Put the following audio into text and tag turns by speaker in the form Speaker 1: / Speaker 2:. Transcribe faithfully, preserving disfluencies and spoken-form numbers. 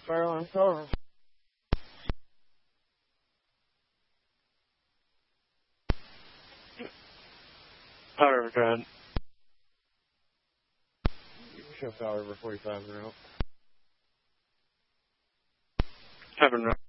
Speaker 1: Fire alarm cover. Power overtime. Show power over forty-five and out. Seven.